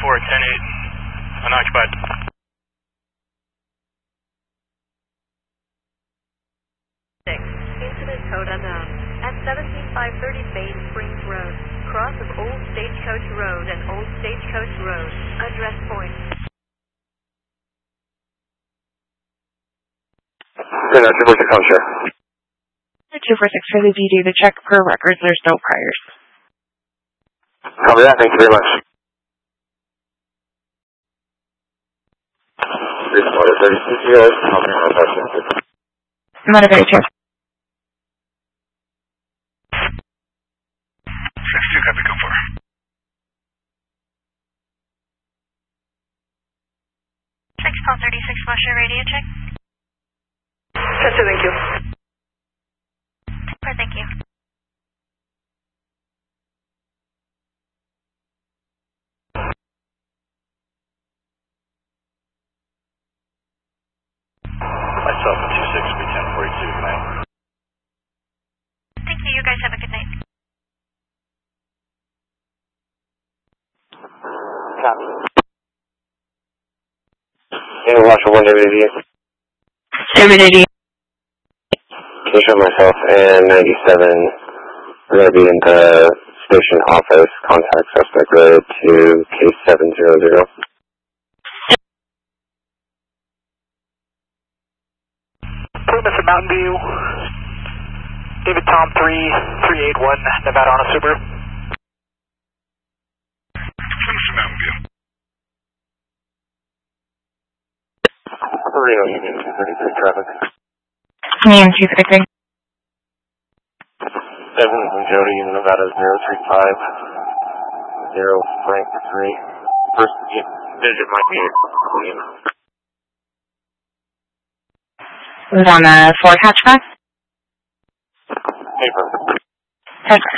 10-8, unoccupied. Incident code unknown. At 17530 Bay Springs Road, cross of Old Stagecoach Road and Old Stagecoach Road. Address point. Good night, 246, I'm sure. 246 for the VD to check per records. There's no priors. Copy that. Thank you very much. This is Motor 36 years. Motor 32. 62, copy, go for. Call 36 Flusher radio check. Gotcha, thank you. Thank you. Myself and 26 be 1042, good night. Thank you, you guys have a good night. Copy. And watch for 188. 788. Show myself and 97. We're going to be in the station office. Contact suspect road to case 700. Plymouth and Mountain View. David Tom 3381, Nevada on a Subaru. Plymouth and Mountain View. Reno Union 233 traffic. Union 233. 7 from Jody in Nevada 035. 0 Frank 3. First digit might be Queen. It was on the Ford hatchback. Paper. Paper.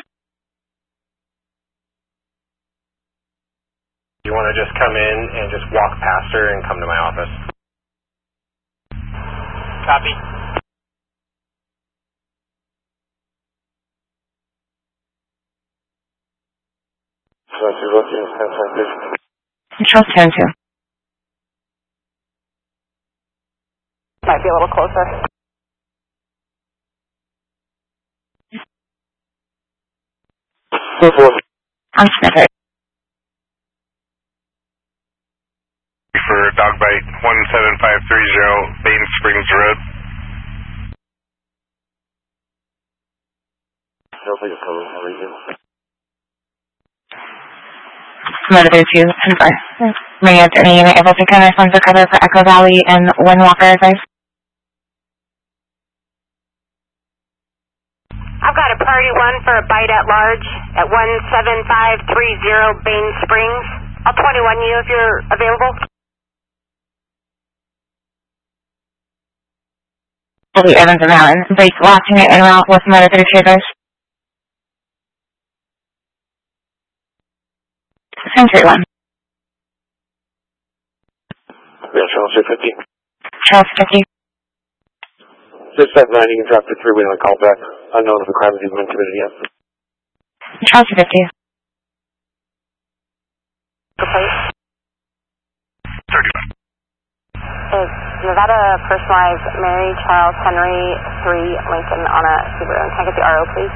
You want to just come in and just walk past her and come to my office? Copy. So she's looking at Control 10-2. Might be a little closer. On Smithers. For dog bite 17530 Bain Springs Road. Don't think it's coming. How are you? Motor 32. I'm sorry. May I have any unit able to kind of funds the cover for Echo Valley and Windwalker advice? I've got a priority one for a bite at large at 17530 Bain Springs. I'll 21 you if you're available. Billy Evans and Allen. Base watching it en route with Motor 32 advice. Century 1. Yeah, Charles 250. Charles 50. 659, you can drop to 3 when I call back. Unknown if the crime has even been committed yet. Charles 50. Okay. 31. It's Nevada personalized Mary Charles Henry 3 Lincoln on a Subaru. Can I get the RO, please?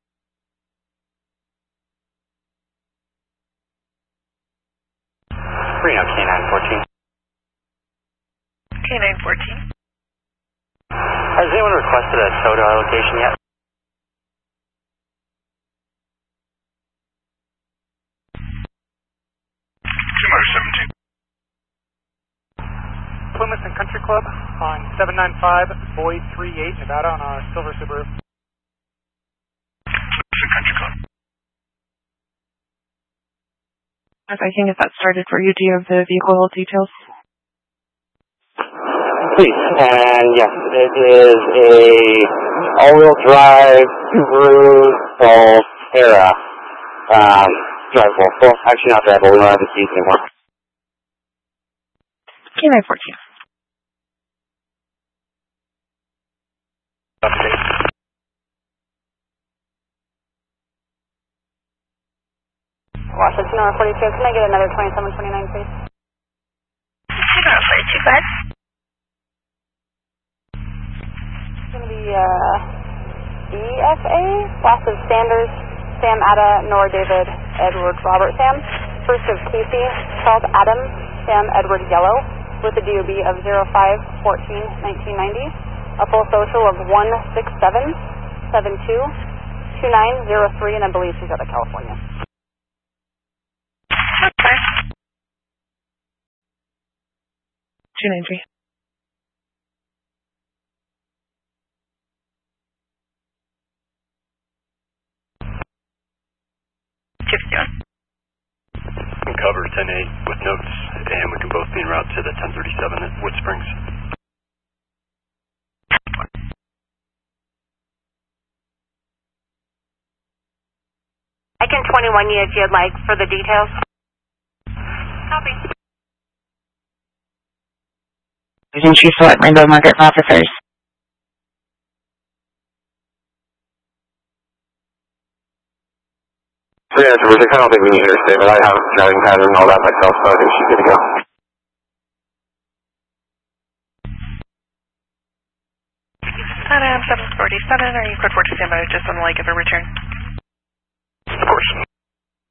Reno K914. K914. Has anyone requested a tow allocation yet? Motor 17. Plymouth and Country Club on 795 Boyd 38, Nevada on a silver Subaru. Plymouth and Country Club. As I can get that started for you, do you have the vehicle details? Please, and yes, it is a all-wheel drive Subaru Solterra. Drivable. Well, actually not drivable, we don't have the keys anymore. K914. Washington, North 42. Can I get another 2729, please? 42, go ahead. It's going to be BFA, last of Sanders, Sam, Ada, Nora, David, Edward, Robert, Sam. First of Casey, Charles, Adam, Sam, Edward, Yellow, with a DOB of 05-14-1990. A full social of 167-72-2903, and I believe she's out of California. Okay. 293. Cover 10-8 with notes, and we can both be en route to the 1037 at Wood Springs. I can 21 you if you'd like for the details. Copy. Using Chief Select Rainbow Markets officers. Yeah, I don't think we need her statement. I have driving pattern and all that myself, so I think she's good to go. Adam 747, are you code 4 to standby just on the lake of a return?